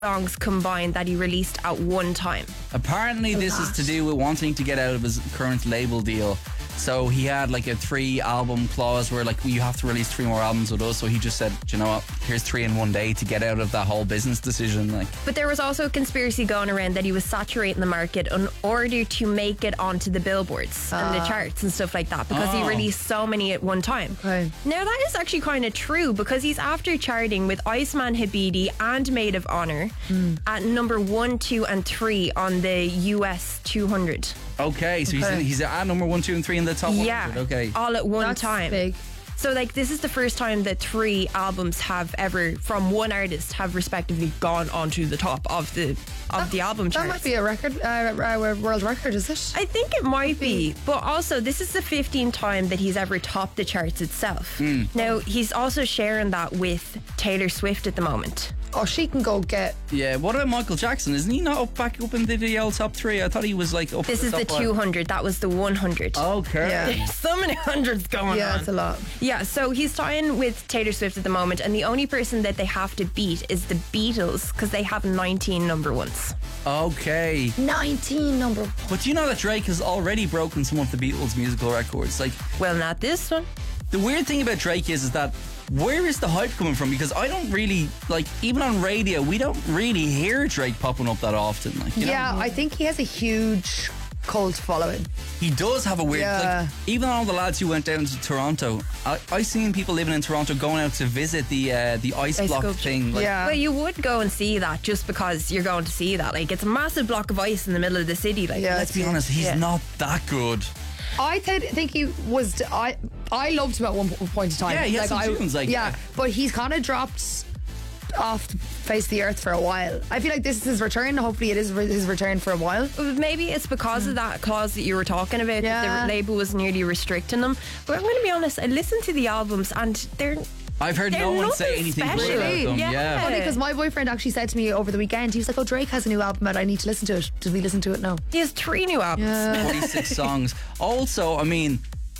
songs combined that he released at one time. Apparently this is to do with wanting to get out of his current label deal. So he had like a 3-album clause where like you have to release 3 more albums with us. So he just said, do you know what, here's 3 in one day to get out of that whole business decision. Like, but there was also a conspiracy going around that he was saturating the market in order to make it onto the billboards and the charts and stuff like that, because he released so many at one time. Now that is actually kind of true, because he's after charting with Iceman Habidi and Maid of Honor at number 1, 2 and 3 on the US 200. okay, so he's at number 1, 2 and 3 in the top 100. Yeah, Okay, all at one That's time. big. So like this is the first time that 3 albums have ever, from one artist, have respectively gone onto the top of the album charts. That might be a record, world record, is it? I think it might be, but also this is the 15th time that he's ever topped the charts itself. Now he's also sharing that with Taylor Swift at the moment. Oh, she can go get. yeah. What about Michael Jackson? Isn't he not back up in the old top 3? I thought he was like up. This at is the top 200. That was the 100. Okay. Yeah. There's so many hundreds going Yeah, on. it's a lot. Yeah, so he's tying with Taylor Swift at the moment, and the only person that they have to beat is the Beatles, because they have 19 number ones. Okay. 19 number 1. But do you know that Drake has already broken some of the Beatles' musical records? Like, Well, not this one. the weird thing about Drake is that where is the hype coming from? Because I don't really, like, even on radio, we don't really hear Drake popping up that often. Like, you know? Yeah, I think he has a huge cult following. He does have a weird, Yeah. like, even all the lads who went down to Toronto, I seen people living in Toronto going out to visit the ice block sculpture. thing. Like, Yeah. Well, you would go and see that just because you're going to see that. Like, it's a massive block of ice in the middle of the city. Like, Yeah. let's be honest, he's Yeah. not that good. I think he was. I loved him at one point in time. Yeah, he had some tunes, like, yeah, but he's kind of dropped off the face of the earth for a while. I feel like this is his return. Hopefully, it is his return for a while. maybe it's because of that clause that you were talking about. Yeah. That the label was nearly restricting them. But I'm going to be honest, I listened to the albums and they're I've heard no one say nothing anything special. good about them. Yeah. Yeah. Funny, because my boyfriend actually said to me over the weekend, he was like, "Oh, Drake has a new album out. I need to listen to it. Did we listen to it? No." He has 3 new albums. 46 songs. Also, I mean,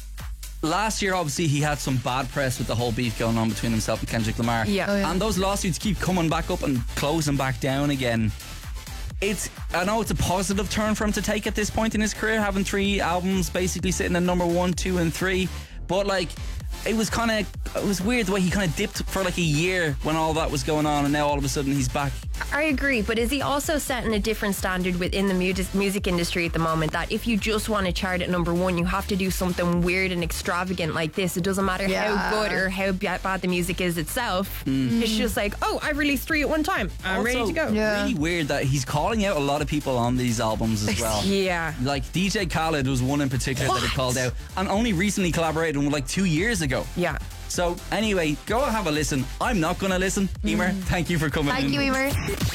last year obviously he had some bad press with the whole beef going on between himself and Kendrick Lamar. Yeah. Oh, yeah. And those lawsuits keep coming back up and closing back down again. I know it's a positive turn for him to take at this point in his career, having 3 albums basically sitting at number 1, 2 and 3. But like, it was weird the way he kind of dipped for like a year when all that was going on, and now all of a sudden he's back. I agree, but is he also setting a different standard within the music industry at the moment, that if you just want to chart at number 1, you have to do something weird and extravagant like this? It doesn't matter how good or how bad the music is itself. It's just like, oh, I've released 3 at one time. I'm ready to go. Yeah. Really weird that he's calling out a lot of people on these albums as well. Yeah. Like DJ Khaled was one in particular that he called out, and only recently collaborated with like 2 years ago. Yeah. So anyway, go have a listen. I'm not going to listen. Emer, thank you for coming in. Thank you, Emer.